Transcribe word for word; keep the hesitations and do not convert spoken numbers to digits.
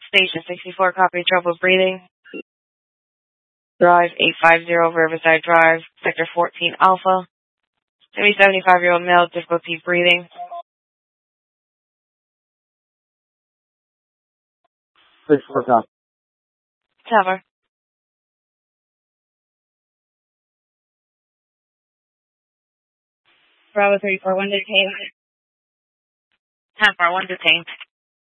Station sixty-four, copy, trouble breathing. Drive eight five zero, Riverside Drive, Sector fourteen Alpha. seventy-five-year-old male, difficulty breathing. sixty-four, copy. Tower. Bravo thirty-four, one detained. ten four, one detained.